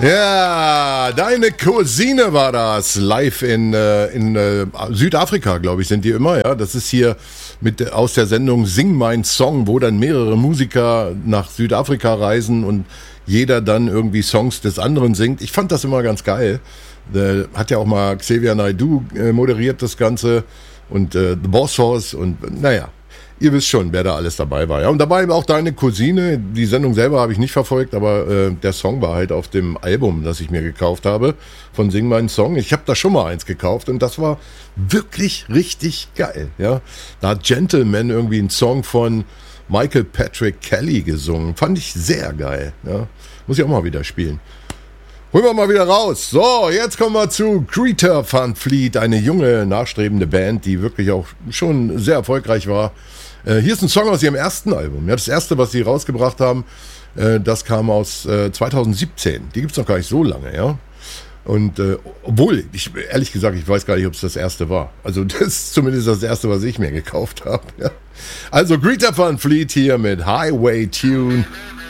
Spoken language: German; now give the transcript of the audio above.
Ja, deine Cousine war das, live in Südafrika, glaube ich, sind die immer, ja. Das ist hier aus der Sendung Sing mein Song, wo dann mehrere Musiker nach Südafrika reisen und jeder dann irgendwie Songs des anderen singt. Ich fand das immer ganz geil. Hat ja auch mal Xavier Naidoo moderiert das Ganze und The Boss Horse und naja. Ihr wisst schon, wer da alles dabei war. Ja, und dabei war auch deine Cousine. Die Sendung selber habe ich nicht verfolgt, aber der Song war halt auf dem Album, das ich mir gekauft habe, von Sing meinen Song. Ich habe da schon mal eins gekauft und das war wirklich richtig geil. Ja, da hat Gentleman irgendwie einen Song von Michael Patrick Kelly gesungen. Fand ich sehr geil. Ja, muss ich auch mal wieder spielen. Holen wir mal wieder raus. So, jetzt kommen wir zu Greta Van Fleet, eine junge, nachstrebende Band, die wirklich auch schon sehr erfolgreich war. Hier ist ein Song aus ihrem ersten Album. Ja, das erste, was sie rausgebracht haben, das kam aus 2017. Die gibt's noch gar nicht so lange, ja. Und obwohl, ehrlich gesagt, ich weiß gar nicht, ob es das erste war. Also das ist zumindest das erste, was ich mir gekauft habe. Ja. Also Greta Van Fleet hier mit Highway Tune.